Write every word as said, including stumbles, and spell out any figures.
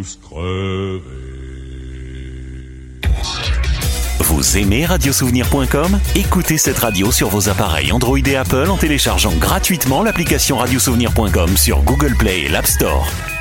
tous crever. Vous aimez radiosouvenir point com ? Écoutez cette radio sur vos appareils Android et Apple en téléchargeant gratuitement l'application radiosouvenir point com sur Google Play et l'App Store.